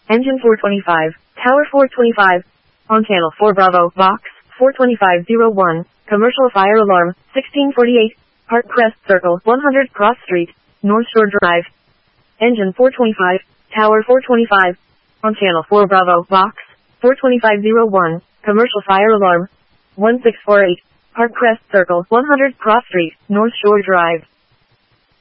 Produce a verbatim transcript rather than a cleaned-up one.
Engine four twenty-five, Tower four twenty-five. On channel four Bravo, Box, four twenty-five oh one, commercial fire alarm, sixteen forty-eight, Park Crest Circle, one hundred Cross Street, North Shore Drive. Engine four twenty-five, Tower four twenty-five. On channel four Bravo, Box, four twenty-five oh one, commercial fire alarm, one six four eight, Park Crest Circle, one hundred Cross Street, North Shore Drive.